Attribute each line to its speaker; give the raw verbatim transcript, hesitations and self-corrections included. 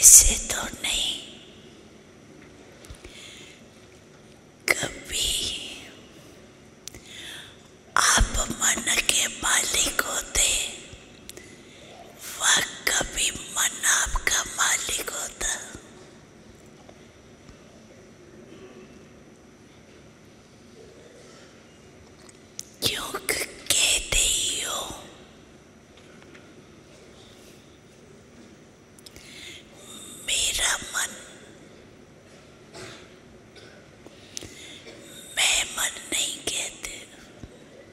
Speaker 1: ऐसे तो नहीं। कभी आप मन के मालिक हो